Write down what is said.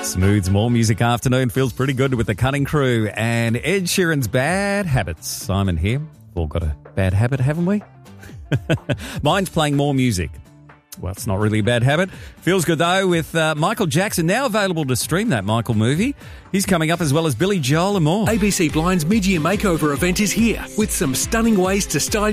Smooth's More Music Afternoon feels pretty good with the Cutting Crew and Ed Sheeran's Bad Habits. Simon here. We've all got a bad habit, haven't we? Mine's playing more music. Well, it's not really a bad habit. Feels good, though, with Michael Jackson now available to stream that Michael movie. He's coming up as well as Billy Joel and more. ABC Blind's mid-year makeover event is here with some stunning ways to style